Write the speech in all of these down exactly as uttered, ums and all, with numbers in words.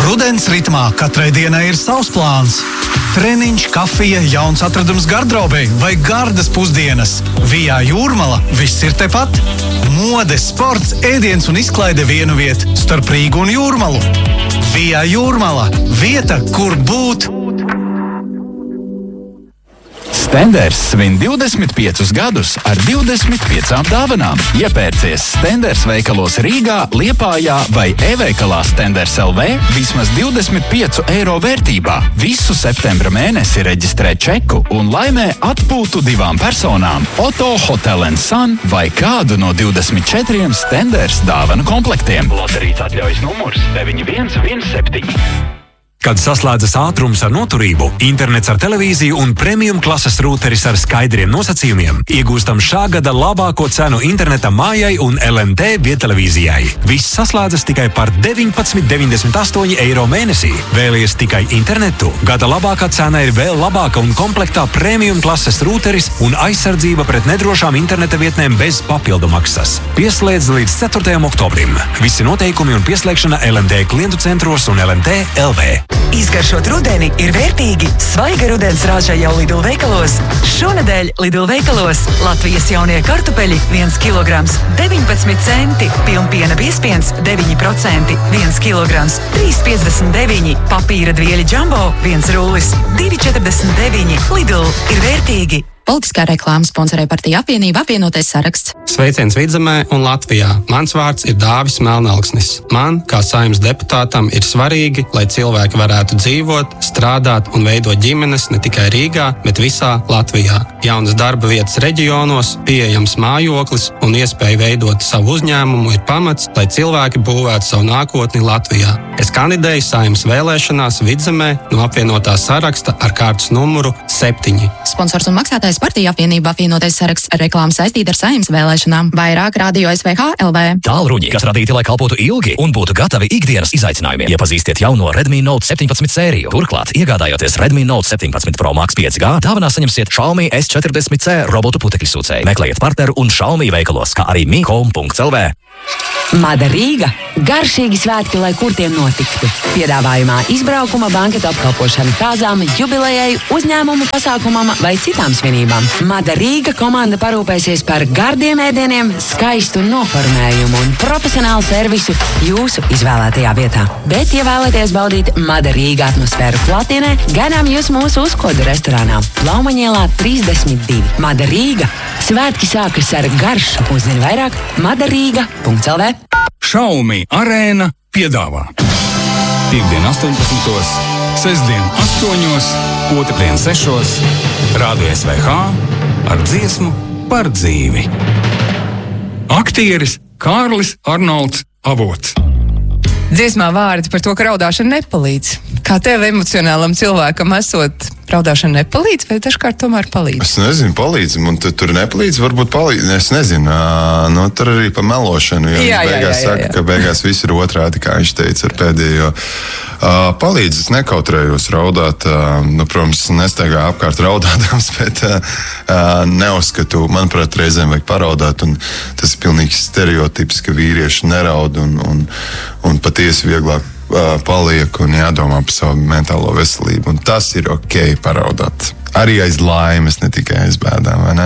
Rudens ritmā katrai dienai ir savs plāns. Treniņš, kafija, jauns atradums gardrobei vai gardas pusdienas. Vijā Jūrmala viss ir tepat. Mode, sports, ēdiens un izklaide vienu vietu starp Rīgu un Jūrmalu. Vijā Jūrmala – vieta, kur būt. Stenders svin divdesmit piecus gadus ar divdesmit piecām dāvanām. Iepērcies Stenders veikalos Rīgā, Liepājā vai e-veikalā Stenders L V vismaz divdesmit piecu eiro vērtībā. Visu septembra mēnesi reģistrē čeku un laimē atpūtu divām personām – Oto, Hotel and Sun vai kādu no divdesmit četriem Stenders dāvanu komplektiem. Loterijas atļaujas numurs deviņi viens viens septiņi. Kad saslēdzas ātrums ar noturību, internets ar televīziju un premium klases rūteris ar skaidriem nosacījumiem, iegūstam šā gada labāko cenu interneta mājai un L N T viedtelevīzijai. Viss saslēdzas tikai par deviņpadsmit deviņdesmit astoņi eiro mēnesī. Vēlies tikai internetu? Gada labākā cena ir vēl labāka un komplektā premium klases rūteris un aizsardzība pret nedrošām interneta vietnēm bez papildu maksas. Pieslēdz līdz ceturtajam oktobrim. Visi noteikumi un pieslēgšana L N T klientu centros un L N T L V. Izgaršot rudeni ir vērtīgi. Svaiga rudens rāža jau Lidl veikalos. Šonedēļ Lidl veikalos Latvijas jaunie kartupeļi viens kilograms deviņpadsmit centi, pilnpiena biezpiens deviņi procenti, viens kilograms trīs piecdesmit deviņi, papīra dvieļi džambo viens rullis divi četrdesmit deviņi. Lidl ir vērtīgi. Politiskā reklāma sponsorē partija apvienība apvienotais saraksts. Sveiciens Vidzemē un Latvijā. Mans vārds ir Dāvis Melnalksnis. Man, kā Saeimas deputātam, ir svarīgi, lai cilvēki varētu dzīvot, strādāt un veidot ģimenes ne tikai Rīgā, bet visā Latvijā. Jaunas darba vietas reģionos, pieejams mājoklis un iespēja veidot savu uzņēmumu ir pamats, lai cilvēki būvētu savu nākotni Latvijā. Es kandidēju Saeimas vēlēšanās Vidzemē no apvienotā saraksta ar kārtas numuru septiņi. Sponsors un maksātājs partija apvienība apvienotais saraksts. Reklāma saistīta ar Saeimas vēlēšanām. Vairāk radio S V H L V. Tālruņi, kas radīti, lai kalpotu ilgi un būtu gatavi ikdienas izaicinājumiem. Iepazīstiet jauno Redmi Note septiņpadsmit sēriju. Turklāt, iegādājoties Redmi Note septiņpadsmit Pro Max pieci G, dāvanā saņemsiet Xiaomi S četrdesmit C robotu putekļu sūcēju. Meklējiet partneru un Xiaomi veikalos, kā arī mi home punkts L V. Mada Rīga – garšīgi svētki, lai kur tiem notiktu. Piedāvājumā izbraukuma, banketa apkalpošana kāzām, jubilejai, uzņēmumu pasākumam vai citām svinībām. Mada Rīga komanda parūpēsies par gardiem ēdieniem, skaistu noformējumu un profesionālu servisu jūsu izvēlētajā vietā. Bet, ja vēlaties baudīt Mada Rīga atmosfēru klātienē, gaidām jūs mūsu uzkodu restorānā Plaumaņielā trīsdesmit divi. Mada Rīga – svētki sākas ar garšu. Uzzini vairāk madarīga punkts L V. Xiaomi Arēna piedāvā Piektdien astoņpadsmitos, sestdien astoņos, otrdien sešos, Rādio S V H ar dziesmu par dzīvi. Aktieris Kārlis Arnolds Avots. Dziesmā vārdi par to, ka raudāšana nepalīdz. Kā tev emocionālam cilvēkam esot, raudāšana nepalīdz vai dažkārt tomēr palīdz? Es nezinu, palīdz. Man tu, tur nepalīdz, varbūt palīdz. Es nezinu. Nu, tur arī pa melošanu. Jo jā, jā, beigās jā, jā, jā. Saka, ka beigās viss ir otrādi, kā viņš teica ar pēdējo. Uh, palīdz, es nekautrējos raudāt. Uh, nu, protams, nestaigāju apkārt raudādams, bet uh, neuzskatu, manuprāt, reizēm vajag paraudāt. Un tas ir pilnīgi stereotips, ka vīrieši neraud un, un, un patiesi vieglāk paliek un jādomā par savu mentālo veselību. Un tas ir ok paraudāt. Arī aiz laimes, ne tikai aiz bēdām, vai ne?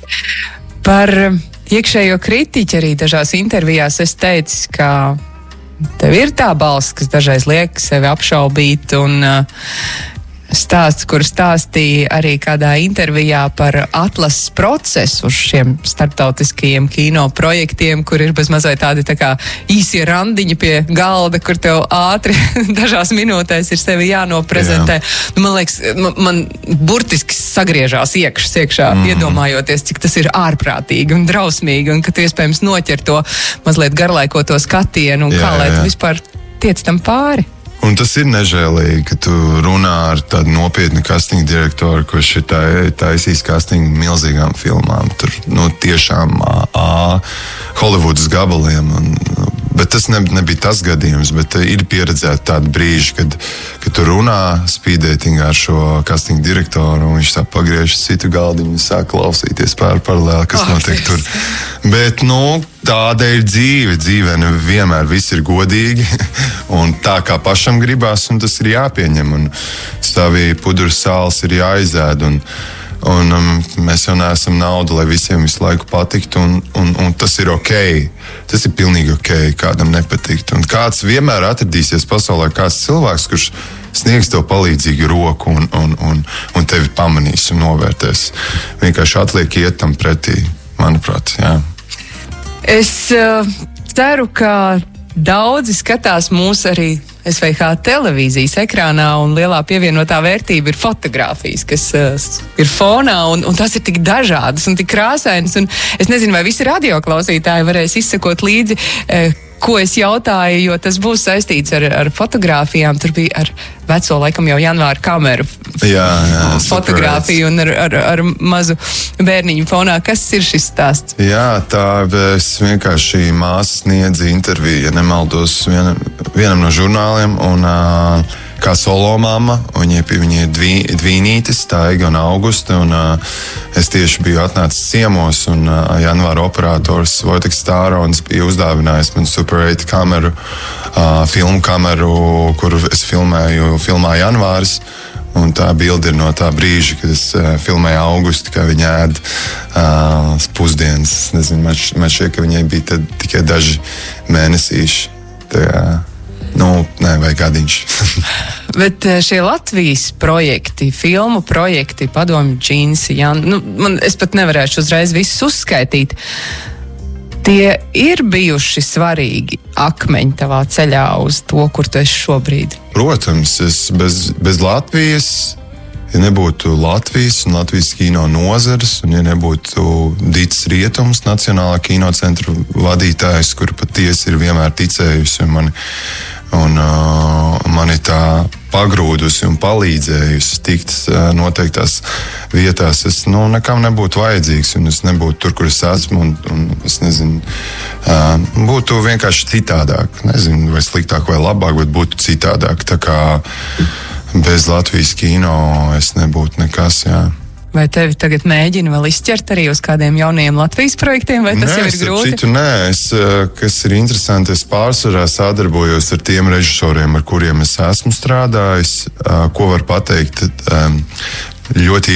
Par iekšējo kritiķi arī dažās intervijās es teicu, ka tev ir tā balss, kas dažreiz liek sevi apšaubīt un uh, stāsts, kur stāstīja arī kādā intervijā par atlases procesu uz šiem starptautiskajiem kino projektiem, kur ir bez mazai tādi tā kā īsie randiņi pie galda, kur tev ātri dažās minūtēs ir sevi jānoprezentē. Jā. Man liekas, man, man burtiski sagriežās iekšas iekšā, mm. iedomājoties, cik tas ir ārprātīgi un drausmīgi, un ka tu iespējams noķer to mazliet garlaikoto skatienu, un jā, kā lai tu vispār tiec tam pāri. Un tas ir nežēlīgi, ka tu runā ar tādu nopietnu casting direktoru, kurš ir tā, taisījis casting milzīgām filmām. Tur, nu, tiešām A, Hollywoodas gabaliem. Un, bet tas ne, nebija tas gadījums, bet ir pieredzēti tādi brīži, kad, kad tu runā speeddatingā ar šo casting direktoru, un viņš tā pagriež citu galdiņu un sāk klausīties pār paralēli, kas oh, notiek tur. Bet, nu, tāda ir dzīve. Dzīvē nevienmēr viss ir godīgi. un tā kā pašam gribās, un tas ir jāpieņem, un savi pudras sāls ir jāizēd, un, un um, mēs jau neesam nauda, lai visiem visu laiku patiktu, un, un, un tas ir ok. Tas ir pilnīgi ok, kādam nepatikt. Un kāds vienmēr atradīsies pasaulē, kāds cilvēks, kurš sniegs tev palīdzīgu roku un, un, un, un tevi pamanīs un novērtēs. Vienkārši atliek iet tam pretī, manuprāt, jā. Es uh, ceru, ka daudzi skatās mūs arī S V H televīzijas ekrānā, un lielā pievienotā vērtība ir fotogrāfijas, kas uh, ir fonā, un, un tas ir tik dažādas un tik krāsainas. Un es nezinu, vai visi radioklausītāji varēs izsekot līdzi, uh, ko es jautāju, jo tas būs saistīts ar, ar fotogrāfijām. Tur bija ar veco, laikam jau janvāra kameru jā, jā, fotogrāfiju un ar, ar, ar mazu bērniņu fonā. Kas ir šis stāsts? Jā, tā es vienkārši māsa sniedza interviju, ja nemaldos, vienam, vienam no žurnāliem, un uh, kā solo mamma, viņa, viņa ir dvī, dvīnītis, Taiga un Augusta, un uh, es tieši biju atnācis ciemos, un uh, janvāra operators Vojteks Stārons bija uzdāvinājis man Super eight kameru, uh, filmu kameru, kuru es filmēju filmā Janvāris. Un tā bilde ir no tā brīža, kad es uh, filmēju Augustu, kā viņa ēd uh, pusdienas. Es nezinu, man, man šķiet, ka viņai bija tad tikai daži mēnesīši. Tā, nu, nē, vai gadiņš. Bet šie Latvijas projekti, filmu projekti, Padomju džinsi, jā, nu, man, es pat nevarēšu uzreiz visus uzskaitīt. Tie ir bijuši svarīgi akmeņi tavā ceļā uz to, kur tu esi šobrīd? Protams, es bez, bez Latvijas, ja nebūtu Latvijas un Latvijas kino nozares, un ja nebūtu Dits Rietums, Nacionālā kinocentra vadītājs, kur patiesi ir vienmēr ticējusi un mani, un, uh, mani tā pagrūdusi un palīdzējusi tikt uh, noteiktās vietās, es nu, nekam nebūtu vajadzīgs, un es nebūtu tur, kur es esmu, un, un es nezinu, uh, būtu vienkārši citādāk. Nezinu, vai sliktāk vai labāk, bet būtu citādāk. Tā kā bez Latvijas kino es nebūtu nekas, jā. Vai tevi tagad mēģina vēl izķert arī uz kādiem jauniem Latvijas projektiem, vai tas nē, jau ir grūti? Citu, nē, es, kas ir interesanti, es pārsvarā sadarbojos ar tiem režisoriem, ar kuriem es esmu strādājis, ko var pateikt, ļoti